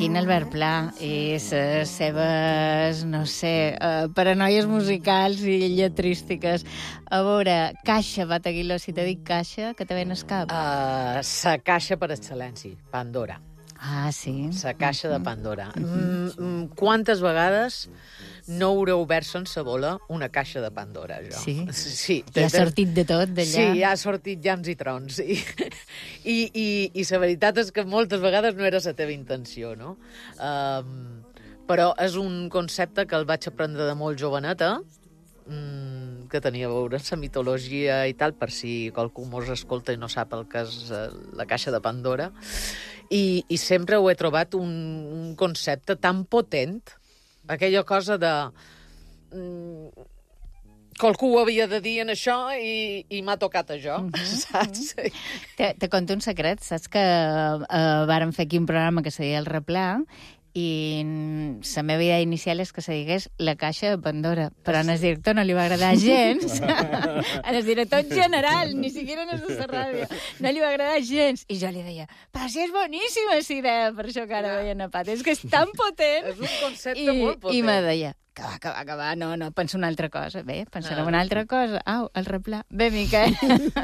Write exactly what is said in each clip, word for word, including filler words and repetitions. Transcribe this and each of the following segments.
aquí en Albert Pla i les seves, no sé, uh, paranoies musicals i lletrístiques. A veure, Caixa, Bataguiló, si te dic Caixa, que te ven al cap. Uh, sa caixa per excel·lència, Pandora. Ah, sí. Sa caixa de Pandora. Mm, mm, quantes vegades no hauré obert sense voler una caixa de Pandora, jo? Sí? Sí. I ha sortit de tot, d'allà? Sí, ha sortit llams i trons. I, i, i, i la veritat és que moltes vegades no era la teva intenció, no? Um, però és un concepte que el vaig aprendre de molt joveneta, mm, que tenia a veure amb la mitologia i tal, per si qualcú mos escolta i no sap el que és uh, la caixa de Pandora. I, i sempre ho he trobat un, un concepte tan potent, aquella cosa de... Mm, qualcú ho havia de dir en això i, i m'ha tocat això, uh-huh, saps? Uh-huh. Te, te conto un secret, saps que uh, vàrem fer aquí un programa que se deia El Replà i la meva idea inicial és que se digués La Caixa de Pandora, però al director no li va agradar gens. Al director en general, ni siquiera en la ràdio. No li va agradar gens. I jo li deia, però si és boníssima aquesta idea, per això que ara veia Napat. És que és tan potent. És un concepte I, molt potent. I me deia, que va, que va, que va, no, no, penso una altra cosa. Bé, pensaré ah. una altra cosa. Au, El Replà. Bé, Miquel.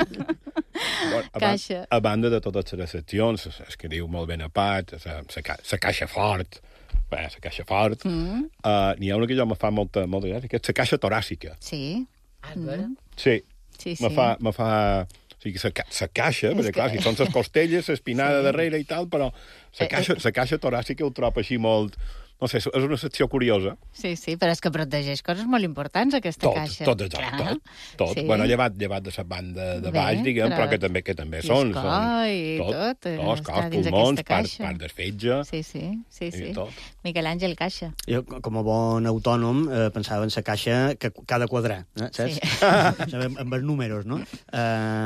Bueno, a, caixa. A banda de totes les recepcions, es que diu molt ben a pat, la caixa fort, bé, la caixa fort, mm. uh, n'hi ha una que jo me fa molta, molta gràcia, que és la caixa toràcica. Sí. Ah, mm. Sí. Sí, sí. Me fa... Me fa... O sigui, la ca caixa, perquè, que... clar, si són les costelles, l'espinada sí. darrere i tal, però la caixa, la caixa toràcica ho trobo així molt... No sé, és una secció curiosa. Sí, sí, però és que protegeix coses molt importants, aquesta tot, caixa. Tot, tot, tot. tot. Sí. Bueno, llevat, llevat de la banda de Bé, baix, diguem, però, però que també que també són. I escoi i tot. Tot, tot cos, pulmons, part, part del fetge. Sí, sí, sí, sí. Tot. Miquel Àngel Caixa. Jo, com a bon autònom, eh, pensava en la caixa que cada quadrar, eh, saps? Sí. amb els números, no? Eh,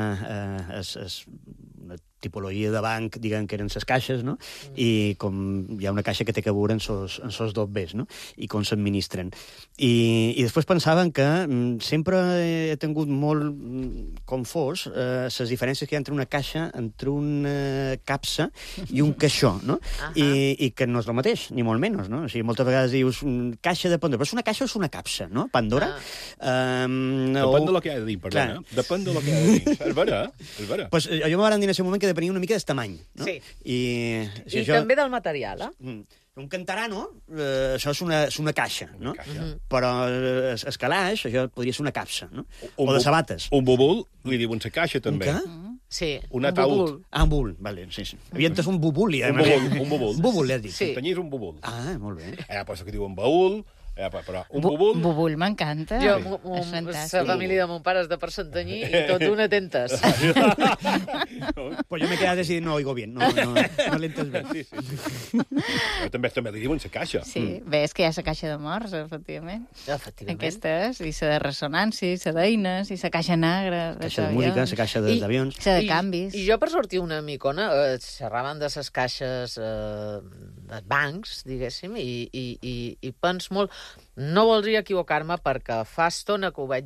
eh, és, és una tipologia de banc, diguem que eren les caixes, no? Mm. I com hi ha una caixa que té que veure en sos, en sos dobbers, no? I com s'administren. I, I després pensaven que mm, sempre he tingut molt mm, confós eh, les diferències que hi ha entre una caixa, entre una capsa i un caixó, no? Uh -huh. I, I que no és el mateix, ni molt menys, no? O sigui, moltes vegades dius mm, caixa de Pandora, però és una caixa o és una capsa, no? Pandora. Ah. Um, Depèn o... de lo que ha de dir, perdona. Clar. Depèn de lo que ha de dir. És vera, és vera. Pues, jo me van dir en aquell moment que depenia una mica del tamany, no? Sí. I, si I això... també del material, eh? Mm. Un cantarano, eh, això és una, és una caixa, no? Una caixa. Mm-hmm. Però el, el calaix, això podria ser una capsa, no? Un o de sabates. Un bubul, li diuen la caixa, també. Un què? Sí, un ataúd. Ah, un bubul, vale, sí, sí. Havia entès un bubul. Un bubul, un bubul. Un bubul, has dit. Sí. Tenyís un bubul. Ah, molt bé. Eh, pues que diuen baúl, eh, però un Bu bubul... Bubul m'encanta. Jo, la família de mon pare és de per Santanyí i tot un atentes. Pues jo m'he quedat decidint, no oigo bien, no, no, no l'entens bé. Sí, sí. Però també, també li diuen la caixa. Sí, mm. bé, és que hi ha la caixa de morts, efectivament. Efectivament. Aquesta és, i la de ressonància, i la d'eines, i la caixa negra. La caixa de música, la caixa d'avions. La de canvis. I, I jo, per sortir una micona, eh, xerraven de les caixes eh, de bancs, diguéssim, i, i, i, i pens molt... No voldria equivocar-me perquè fa estona que ho vaig